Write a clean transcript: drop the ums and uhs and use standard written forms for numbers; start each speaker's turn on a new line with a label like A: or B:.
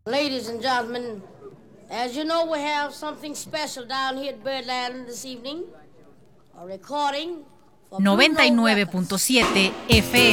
A: Ladies and gentlemen, as you know, we have something special down here at Birdland this evening. A recording for
B: 99.7 FM.